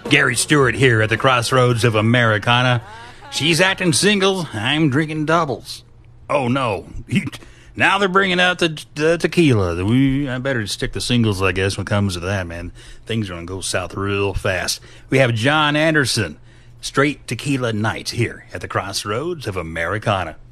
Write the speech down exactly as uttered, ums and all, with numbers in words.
Gary Stewart here at the crossroads of Americana. She's acting singles, I'm drinking doubles. Oh no, now they're bringing out the, the tequila. We, I better stick to singles, I guess, when it comes to that, man. Things are going to go south real fast. We have John Anderson, Straight Tequila Night here at the crossroads of Americana.